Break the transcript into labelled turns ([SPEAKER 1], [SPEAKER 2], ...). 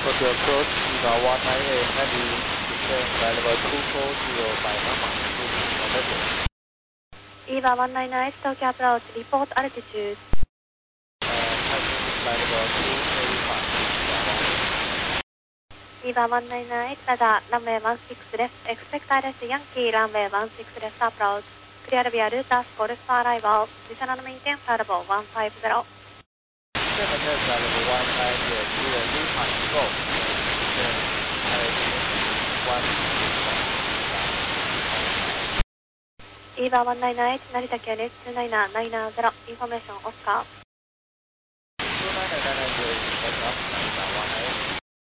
[SPEAKER 1] Hotel approach Eva 198 heavy descent flight level 240 by Mama
[SPEAKER 2] EVA 198 Tokyo approach, report altitude.
[SPEAKER 1] Taking flight level 285
[SPEAKER 2] EVA 198 radar, runway 16 left, expect ILS Yankee, runway 16 left approach. Clear via route as called for arrival. Listen and maintain flight level 150. EVA 198 成田系列29990 information Oscar
[SPEAKER 1] 29990 information Oscar